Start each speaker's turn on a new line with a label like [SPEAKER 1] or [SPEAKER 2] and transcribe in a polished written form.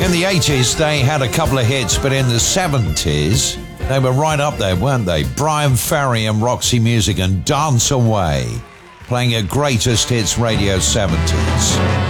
[SPEAKER 1] In the 80s, they had a couple of hits, but in the 70s, they were right up there, weren't they? Brian Ferry and Roxy Music and Dance Away, playing a greatest hits radio 70s.